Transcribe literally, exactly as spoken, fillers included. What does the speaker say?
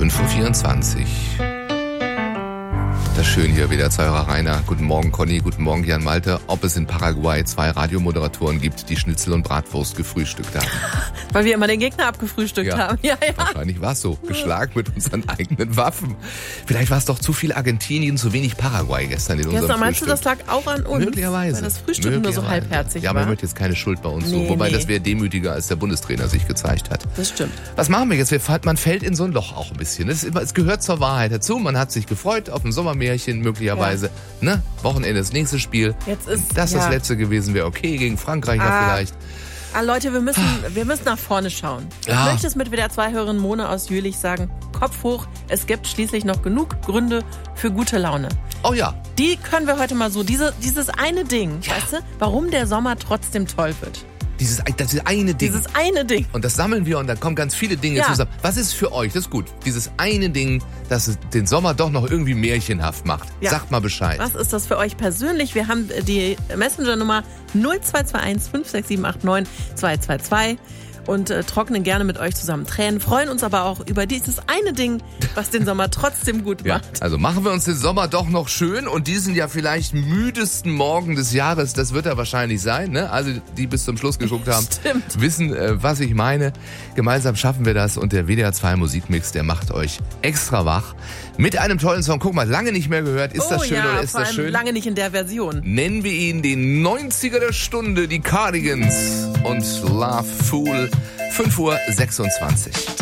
fünf Uhr vierundzwanzig. Das schön hier wieder, Zeurer Rainer. Guten Morgen, Conny. Guten Morgen, Jan Malte. Ob es in Paraguay zwei Radiomoderatoren gibt, die Schnitzel und Bratwurst gefrühstückt haben. Weil wir immer den Gegner abgefrühstückt Ja, haben. Ja, ja. Wahrscheinlich war es so. Geschlagen mit unseren eigenen Waffen. Vielleicht war es doch zu viel Argentinien, zu wenig Paraguay gestern in unserem Gestern meinst Frühstück. du, das lag auch an uns? Möglicherweise. Weil das Frühstück nur so halbherzig ja, aber war. man hört jetzt keine Schuld bei uns Nee, so. Wobei, nee. das wäre demütiger, als der Bundestrainer sich gezeigt hat. Das stimmt. Was machen wir jetzt? Wir, man fällt in so ein Loch auch ein bisschen. Es, ist immer, es gehört zur Wahrheit dazu. Man hat sich gefreut auf ein Sommermärchen möglicherweise. Ne? Wochenende das nächste Spiel. Jetzt ist, das ja. das letzte gewesen wäre okay. Gegen Frankreich ja Ah. vielleicht. Ah, Leute, wir müssen, wir müssen nach vorne schauen. Ja. Ich möchte es mit W D R zwei-Hörerin Mona aus Jülich sagen. Kopf hoch, es gibt schließlich noch genug Gründe für gute Laune. Oh ja. Die können wir heute mal so, diese, dieses eine Ding, Ja. weißt du, warum der Sommer trotzdem toll wird. Dieses, das eine Ding. Dieses eine Ding. Und das sammeln wir und dann kommen ganz viele Dinge Ja. zusammen. Was ist für euch, das ist gut, dieses eine Ding, das es den Sommer doch noch irgendwie märchenhaft macht? Ja. Sagt mal Bescheid. Was ist das für euch persönlich? Wir haben die Messenger-Nummer null zwei zwei eins fünf sechs sieben acht neun zwei zwei zwei und äh, trocknen gerne mit euch zusammen Tränen, freuen uns aber auch über dieses eine Ding, was den Sommer trotzdem gut Ja, macht. also machen wir uns den Sommer doch noch schön und diesen ja vielleicht müdesten Morgen des Jahres, das wird er wahrscheinlich sein, ne? Also die bis zum Schluss geguckt haben, Stimmt. wissen, äh, was ich meine. Gemeinsam schaffen wir das und der W D R zwei Musikmix, der macht euch extra wach. Mit einem tollen Song, guck mal, lange nicht mehr gehört. Ist oh das schön ja, oder ist vor das allem schön? lange nicht in der Version. Nennen wir ihn den neunziger der Stunde, die Cardigans und Love Fool, fünf Uhr sechsundzwanzig.